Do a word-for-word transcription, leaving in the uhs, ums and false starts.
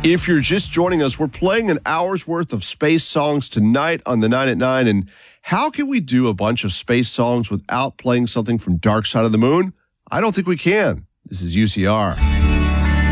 If you're just joining us, we're playing an hour's worth of space songs tonight on the nine at nine. And how can we do a bunch of space songs without playing something from Dark Side of the Moon? I don't think we can. This is U C R.